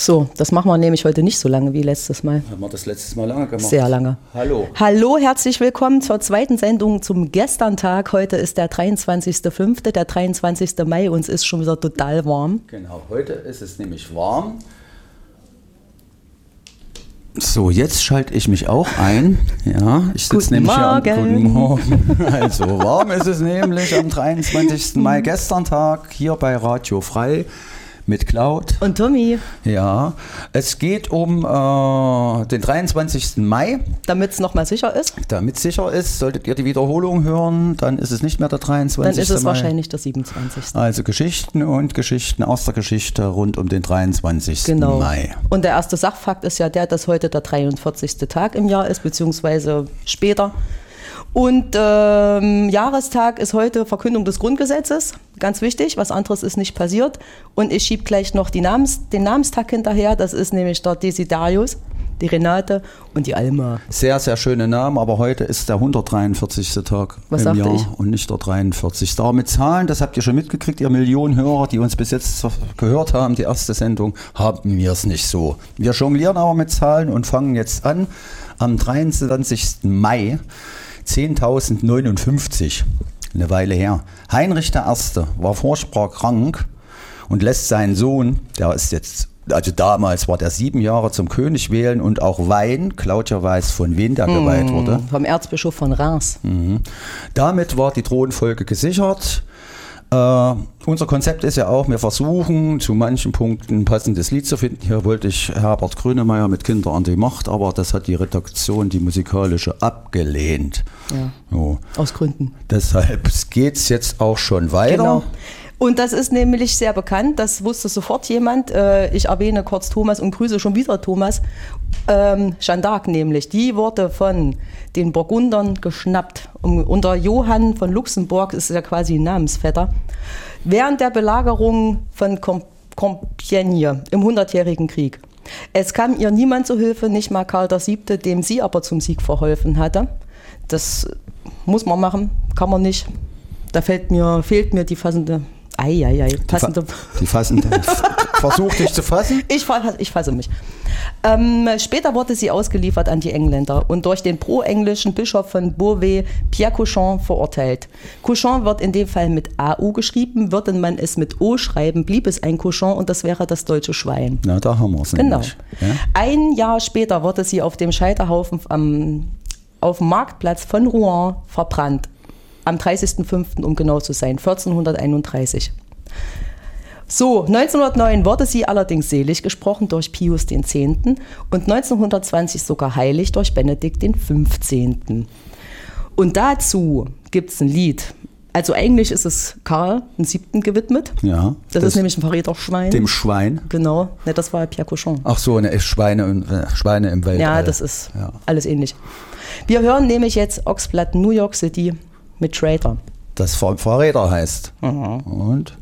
So, das machen wir nämlich heute nicht so lange wie letztes Mal. Haben wir das letztes Mal lange gemacht? Sehr lange. Hallo. Hallo, herzlich willkommen zur zweiten Sendung zum Gesterntag. Heute ist der 23.05., der 23. Mai. Uns ist schon wieder total warm. Genau, heute ist es nämlich warm. So, jetzt schalte ich mich auch ein. Ja, ich sitze nämlich hier am Guten Morgen. Also, warm ist es nämlich am 23. Mai, Gesterntag, hier bei Radio Frei. Mit Cloud. Und Tommy. Ja, es geht um den 23. Mai. Damit es nochmal sicher ist. Damit es sicher ist, solltet ihr die Wiederholung hören, dann ist es nicht mehr der 23. Mai. Dann ist es wahrscheinlich der 27. Also Geschichten und Geschichten aus der Geschichte rund um den 23. Mai. Und der erste Sachfakt ist ja der, dass heute der 43. Tag im Jahr ist, beziehungsweise später. Und Jahrestag ist heute Verkündung des Grundgesetzes, ganz wichtig, was anderes ist nicht passiert. Und ich schiebe gleich noch den Namenstag hinterher, das ist nämlich der Desiderius, die Renate und die Alma. Sehr, sehr schöne Namen, aber heute ist der 143. Tag im Jahr und nicht der 43. Da mit Zahlen, das habt ihr schon mitgekriegt, ihr Millionen Hörer, die uns bis jetzt gehört haben, die erste Sendung, haben wir es nicht so. Wir jonglieren aber mit Zahlen und fangen jetzt an am 23. Mai. 10.059, eine Weile her. Heinrich I. war furchtbar krank und lässt seinen Sohn, der ist jetzt, also damals war der 7 Jahre, zum König wählen und auch weihen. Claudia weiß, von wem der geweiht wurde. Vom Erzbischof von Reims. Damit war die Thronfolge gesichert. Unser Konzept ist ja auch, wir versuchen zu manchen Punkten ein passendes Lied zu finden. Hier wollte ich Herbert Grönemeyer mit Kinder an die Macht, aber das hat die Redaktion, die musikalische, abgelehnt. Ja, so. Aus Gründen. Deshalb geht es jetzt auch schon weiter. Genau. Und das ist nämlich sehr bekannt, das wusste sofort jemand. Ich erwähne kurz Thomas und grüße schon wieder Thomas. Jeanne d'Arc nämlich, die wurde von den Burgundern geschnappt. Unter Johann von Luxemburg, ist ja quasi ein Namensvetter, während der Belagerung von Compiègne im 100-jährigen Krieg. Es kam ihr niemand zu Hilfe, nicht mal Karl VII., dem sie aber zum Sieg verholfen hatte. Das muss man machen, kann man nicht. Da fehlt mir die passende... Die fassende. Versuch dich zu fassen? Ich fasse mich. Später wurde sie ausgeliefert an die Engländer und durch den pro-englischen Bischof von Beauvais, Pierre Cauchon, verurteilt. Cauchon wird in dem Fall mit AU geschrieben, würde man es mit O schreiben, blieb es ein Cauchon und das wäre das deutsche Schwein. Na, da haben wir es nämlich. Genau. Ja? Ein Jahr später wurde sie auf dem Scheiterhaufen auf dem Marktplatz von Rouen verbrannt. Am 30.05., um genau zu sein, 1431. So, 1909 wurde sie allerdings selig gesprochen durch Pius X. und 1920 sogar heilig durch Benedikt XV. Und dazu gibt es ein Lied. Also eigentlich ist es Karl VII. Gewidmet. Ja. Das ist nämlich ein Verräterschwein. Dem Schwein? Genau, ne, das war Pierre Cauchon. Ach so, Schweine im Weltall. Ja, das ist alles ähnlich. Wir hören nämlich jetzt Oxblood New York City mit Traitor. Das Verräter heißt. Mhm. Und?